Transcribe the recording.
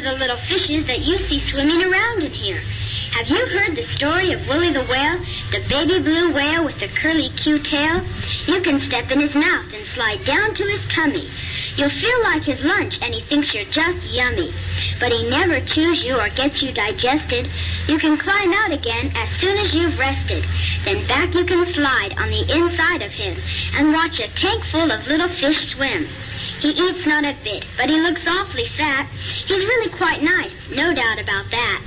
the little fishes that you see swimming around in here. Have you heard the story of Willie the Whale, the baby blue whale with the curly Q tail? You can step in his mouth and slide down to his tummy. You'll feel like his lunch and he thinks you're just yummy. But he never chews you or gets you digested. You can climb out again as soon as you've rested. Then back you can slide on the inside of him and watch a tank full of little fish swim. He eats not a bit, but he looks awfully fat. He's really quite nice, no doubt about that.